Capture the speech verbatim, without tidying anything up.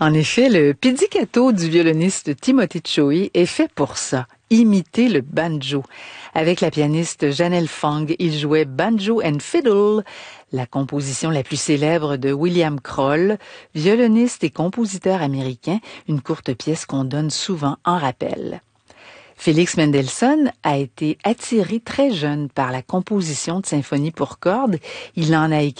En effet, le pizzicato du violoniste Timothy Choi est fait pour ça, imiter le banjo. Avec la pianiste Janelle Fong, il jouait Banjo and Fiddle, la composition la plus célèbre de William Kroll, violoniste et compositeur américain, une courte pièce qu'on donne souvent en rappel. Félix Mendelssohn a été attiré très jeune par la composition de symphonies pour cordes. Il en a écrit